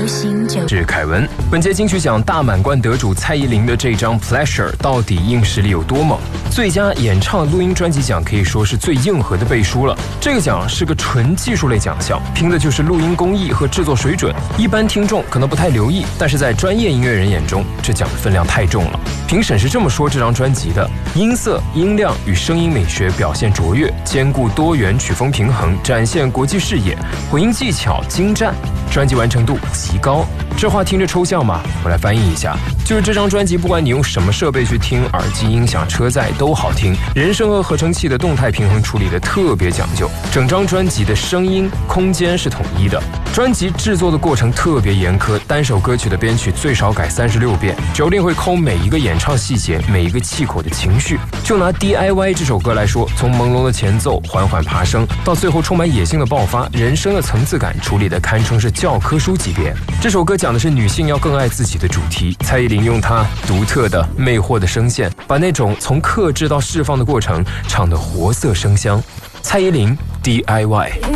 是凯文。本届金曲奖大满贯得主蔡依林的这张 Pleasure 到底硬实力有多猛？最佳演唱录音专辑奖可以说是最硬核的背书了。这个奖是个纯技术类奖项，拼的就是录音工艺和制作水准。一般听众可能不太留意，但是在专业音乐人眼中，这奖的分量太重了。评审是这么说这张专辑的：音色、音量与声音美学表现卓越，兼顾多元曲风平衡，展现国际视野，混音技巧精湛，专辑完成度极高。这话听着抽象吗？我来翻译一下，就是这张专辑不管你用什么设备去听，耳机、音响、车载都好听，人声和合成器的动态平衡处理的特别讲究，整张专辑的声音空间是统一的。专辑制作的过程特别严苛，单首歌曲的编曲最少改36遍，九令会抠每一个演唱细节，每一个气口的情绪。就拿 DIY 这首歌来说，从朦胧的前奏缓缓爬升，到最后充满野性的爆发，人声的层次感处理的堪称是教科书级别。这首歌讲的是女性要更爱自己的主题，蔡依林用她独特的魅惑的声线，把那种从克制到释放的过程唱得活色生香。蔡依林 DIY。